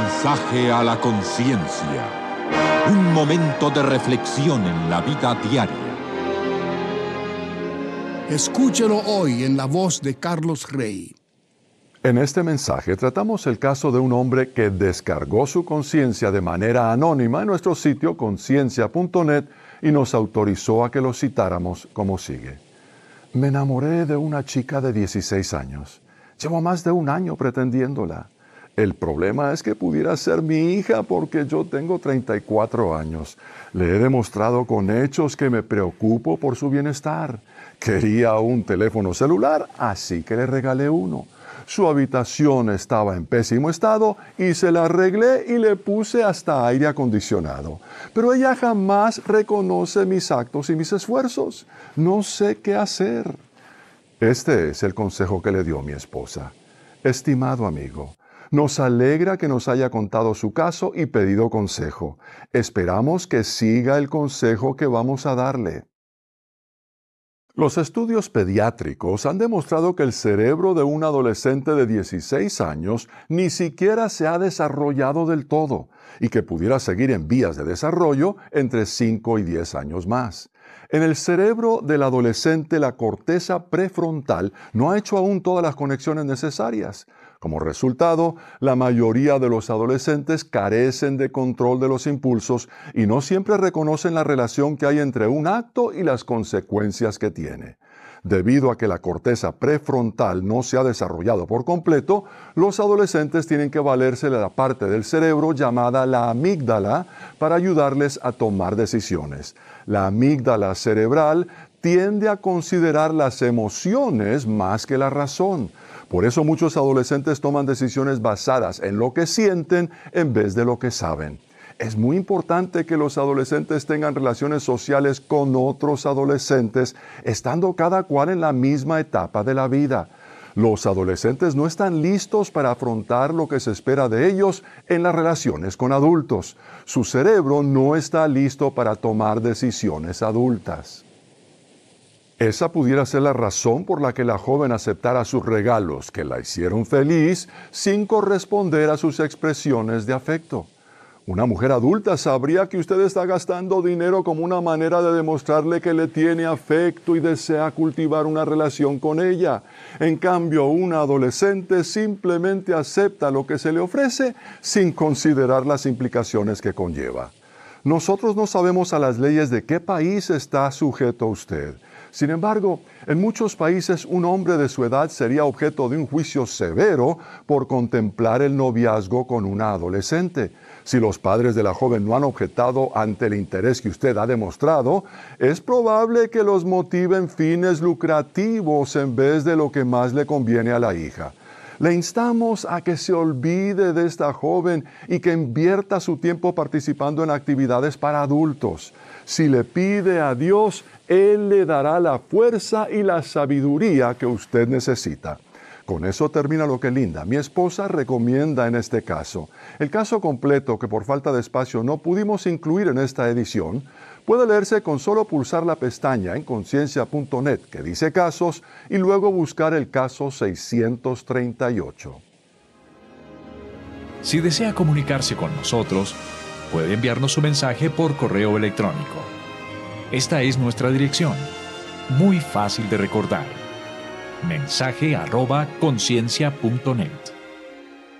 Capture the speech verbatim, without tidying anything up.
Mensaje a la conciencia. Un momento de reflexión en la vida diaria. Escúchelo hoy en la voz de Carlos Rey. En este mensaje tratamos el caso de un hombre que descargó su conciencia de manera anónima en nuestro sitio conciencia punto net y nos autorizó a que lo citáramos como sigue. Me enamoré de una chica de dieciséis años. Llevo más de un año pretendiéndola. El problema es que pudiera ser mi hija porque yo tengo treinta y cuatro años. Le he demostrado con hechos que me preocupo por su bienestar. Quería un teléfono celular, así que le regalé uno. Su habitación estaba en pésimo estado y se la arreglé y le puse hasta aire acondicionado. Pero ella jamás reconoce mis actos y mis esfuerzos. No sé qué hacer. Este es el consejo que le dio mi esposa. Estimado amigo, nos alegra que nos haya contado su caso y pedido consejo. Esperamos que siga el consejo que vamos a darle. Los estudios pediátricos han demostrado que el cerebro de un adolescente de dieciséis años ni siquiera se ha desarrollado del todo y que pudiera seguir en vías de desarrollo entre cinco y diez años más. En el cerebro del adolescente, la corteza prefrontal no ha hecho aún todas las conexiones necesarias. Como resultado, la mayoría de los adolescentes carecen de control de los impulsos y no siempre reconocen la relación que hay entre un acto y las consecuencias que tiene. Debido a que la corteza prefrontal no se ha desarrollado por completo, los adolescentes tienen que valerse de la parte del cerebro llamada la amígdala para ayudarles a tomar decisiones. La amígdala cerebral tiende a considerar las emociones más que la razón. Por eso muchos adolescentes toman decisiones basadas en lo que sienten en vez de lo que saben. Es muy importante que los adolescentes tengan relaciones sociales con otros adolescentes, estando cada cual en la misma etapa de la vida. Los adolescentes no están listos para afrontar lo que se espera de ellos en las relaciones con adultos. Su cerebro no está listo para tomar decisiones adultas. Esa pudiera ser la razón por la que la joven aceptara sus regalos, que la hicieron feliz, sin corresponder a sus expresiones de afecto. Una mujer adulta sabría que usted está gastando dinero como una manera de demostrarle que le tiene afecto y desea cultivar una relación con ella. En cambio, una adolescente simplemente acepta lo que se le ofrece sin considerar las implicaciones que conlleva. Nosotros no sabemos a las leyes de qué país está sujeto usted. Sin embargo, en muchos países un hombre de su edad sería objeto de un juicio severo por contemplar el noviazgo con una adolescente. Si los padres de la joven no han objetado ante el interés que usted ha demostrado, es probable que los motiven fines lucrativos en vez de lo que más le conviene a la hija. Le instamos a que se olvide de esta joven y que invierta su tiempo participando en actividades para adultos. Si le pide a Dios, Él le dará la fuerza y la sabiduría que usted necesita. Con eso termina lo que Linda, mi esposa, recomienda en este caso. El caso completo, que por falta de espacio no pudimos incluir en esta edición, puede leerse con solo pulsar la pestaña en conciencia punto net que dice casos y luego buscar el caso seiscientos treinta y ocho. Si desea comunicarse con nosotros, puede enviarnos su mensaje por correo electrónico. Esta es nuestra dirección, muy fácil de recordar. mensaje arroba conciencia punto net.